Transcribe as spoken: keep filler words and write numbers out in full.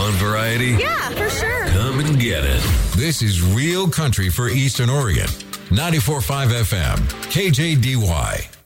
Want variety? Yeah, for sure. Come and get it. This is Real Country for Eastern Oregon. ninety-four point five F M, K J D Y.